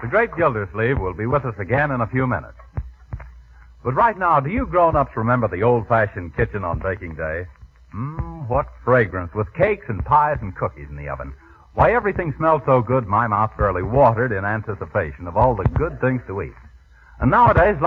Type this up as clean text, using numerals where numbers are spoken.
The great Gildersleeve will be with us again in a few minutes. But right now, do you grown-ups remember the old-fashioned kitchen on baking day? What fragrance, with cakes and pies and cookies in the oven. Why, everything smelled so good my mouth fairly watered in anticipation of all the good things to eat. And nowadays,